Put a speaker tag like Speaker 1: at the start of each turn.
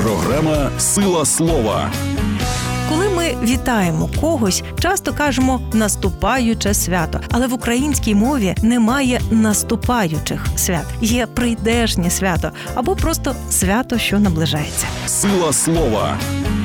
Speaker 1: Програма «Сила слова».
Speaker 2: Коли ми вітаємо когось, часто кажемо «наступаюче свято». Але в українській мові немає наступаючих свят. Є прийдешнє свято або просто свято, що наближається.
Speaker 1: «Сила слова».